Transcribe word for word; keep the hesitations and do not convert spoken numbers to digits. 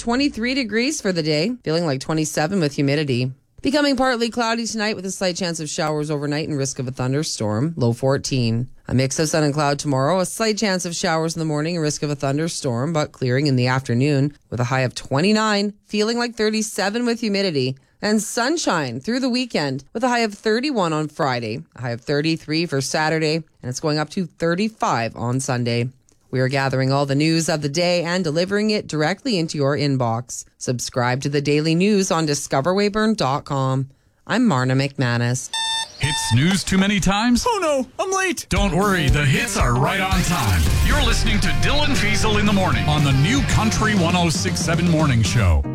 twenty-three degrees for the day, feeling like twenty-seven with humidity. Becoming partly cloudy tonight with a slight chance of showers overnight and risk of a thunderstorm, low fourteen. A mix of sun and cloud tomorrow, a slight chance of showers in the morning and risk of a thunderstorm, but clearing in the afternoon with a high of twenty-nine, feeling like thirty-seven with humidity. And sunshine through the weekend with a high of thirty-one on Friday, a high of thirty-three for Saturday, and it's going up to thirty-five on Sunday. We are gathering all the news of the day and delivering it directly into your inbox. Subscribe to the daily news on discover weyburn dot com. I'm Marna McManus. Hit snooze too many times? Oh no, I'm late. Don't worry, the hits are right on time. You're listening to Dylan Fiesel in the morning on the new Country one oh six point seven Morning Show.